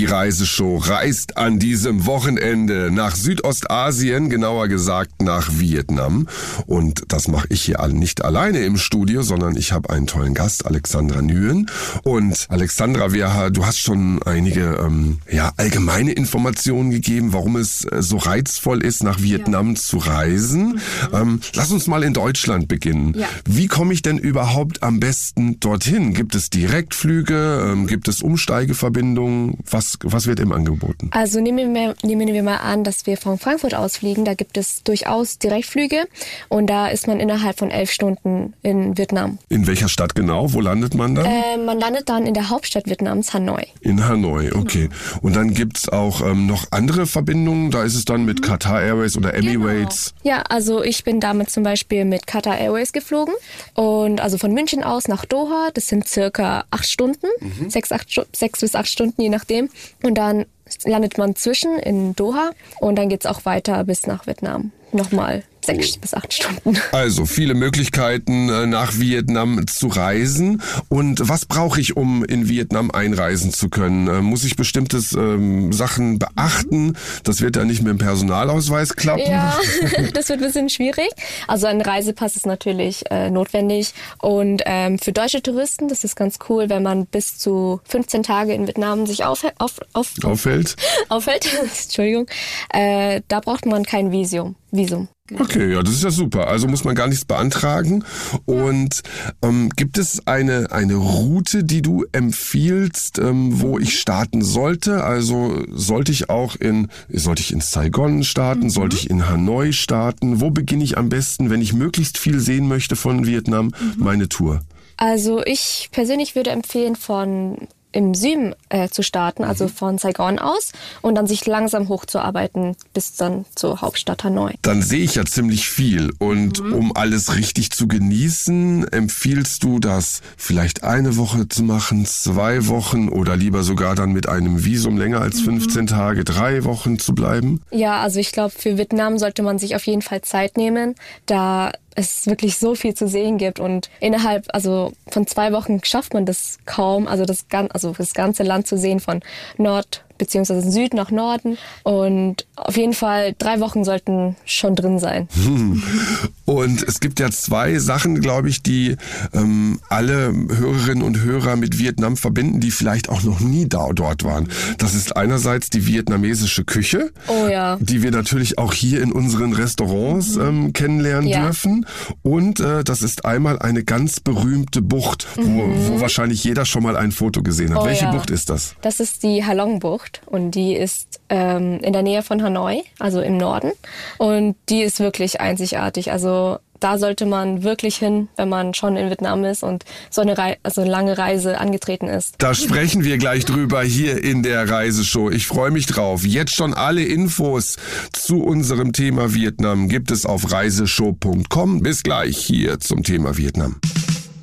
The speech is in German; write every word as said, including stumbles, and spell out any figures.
Die Reiseshow reist an diesem Wochenende nach Südostasien, genauer gesagt nach Vietnam. Und das mache ich hier nicht alleine im Studio, sondern ich habe einen tollen Gast, Alexandra Nguyen. Und Alexandra, wir, du hast schon einige ähm, ja, allgemeine Informationen gegeben, warum es so reizvoll ist, nach Vietnam ja. zu reisen. Mhm. Ähm, lass uns mal in Deutschland beginnen. Ja. Wie komme ich denn überhaupt am besten dorthin? Gibt es Direktflüge? Ähm, gibt es Umsteigeverbindungen? Was, was wird ihm angeboten? Also nehmen wir, nehmen wir mal an, dass wir von Frankfurt aus fliegen. Da gibt es durchaus Direktflüge und da ist man innerhalb von elf Stunden in Vietnam. In welcher Stadt genau? Wo landet man dann? Äh, man landet dann in der Hauptstadt Vietnams, Hanoi. In Hanoi, okay. Genau. Und dann gibt's auch ähm, noch andere Verbindungen? Da ist es dann mit Qatar Airways oder Emirates? Genau. Ja, also ich bin damit zum Beispiel mit Qatar Airways geflogen und also von München aus nach Doha. Das sind circa acht Stunden, mhm. sechs, acht, sechs bis acht Stunden, je nachdem. Und dann landet man zwischen in Doha und dann geht's auch weiter bis nach Vietnam. Nochmal sechs bis acht Stunden. Also viele Möglichkeiten, nach Vietnam zu reisen. Und was brauche ich, um in Vietnam einreisen zu können? Muss ich bestimmte ähm, Sachen beachten? Das wird ja nicht mit dem Personalausweis klappen. Ja, das wird ein bisschen schwierig. Also ein Reisepass ist natürlich äh, notwendig. Und ähm, für deutsche Touristen, das ist ganz cool, wenn man bis zu fünfzehn Tage in Vietnam sich auf, auf, auf, aufhält. aufhält. Entschuldigung. Äh, da braucht man kein Visum. Visum. Genau. Okay, ja, das ist ja super. Also muss man gar nichts beantragen. Und ähm, gibt es eine eine Route, die du empfiehlst, ähm, wo ich starten sollte? Also sollte ich auch in, sollte ich in Saigon starten? Mhm. Sollte ich in Hanoi starten? Wo beginne ich am besten, wenn ich möglichst viel sehen möchte von Vietnam, mhm. meine Tour? Also ich persönlich würde empfehlen, von im Süden äh, zu starten, also von Saigon aus und dann sich langsam hochzuarbeiten bis dann zur Hauptstadt Hanoi. Dann sehe ich ja ziemlich viel und mhm. um alles richtig zu genießen, empfiehlst du das vielleicht eine Woche zu machen, zwei Wochen oder lieber sogar dann mit einem Visum länger als mhm. fünfzehn Tage, drei Wochen zu bleiben? Ja, also ich glaube, für Vietnam sollte man sich auf jeden Fall Zeit nehmen, da es wirklich so viel zu sehen gibt und innerhalb, also von zwei Wochen schafft man das kaum, also das, also das ganze Land zu sehen von Nord beziehungsweise Süd nach Norden und auf jeden Fall drei Wochen sollten schon drin sein. Und es gibt ja zwei Sachen, glaube ich, die ähm, alle Hörerinnen und Hörer mit Vietnam verbinden, die vielleicht auch noch nie da, dort waren. Das ist einerseits die vietnamesische Küche, oh ja, die wir natürlich auch hier in unseren Restaurants ähm, kennenlernen ja. dürfen. Und äh, das ist einmal eine ganz berühmte Bucht, wo, mhm. wo wahrscheinlich jeder schon mal ein Foto gesehen hat. Oh Welche ja. Bucht ist das? Das ist die Halong-Bucht. Und die ist ähm, in der Nähe von Hanoi, also im Norden. Und die ist wirklich einzigartig. Also da sollte man wirklich hin, wenn man schon in Vietnam ist und so eine, Re- also eine lange Reise angetreten ist. Da sprechen wir gleich drüber hier in der Reiseshow. Ich freue mich drauf. Jetzt schon alle Infos zu unserem Thema Vietnam gibt es auf reiseshow punkt com. Bis gleich hier zum Thema Vietnam.